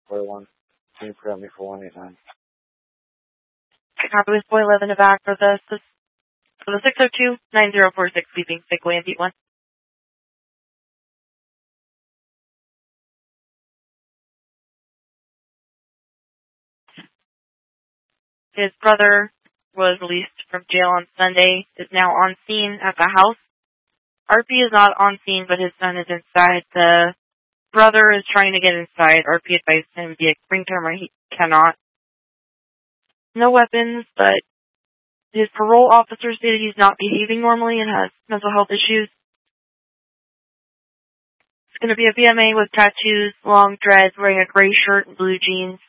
41. Can you grab me for 189? Copy with boy 11 to back for the 602-9046 beeping Sigway and beat 1. His brother was released from jail on Sunday, is now on scene at the house. RP is not on scene, but his son is inside. The brother is trying to get inside. RP advised him via ring camera he cannot. No weapons, but his parole officer stated he's not behaving normally and has mental health issues. It's going to be a BMA with tattoos, long dreads, wearing a gray shirt and blue jeans.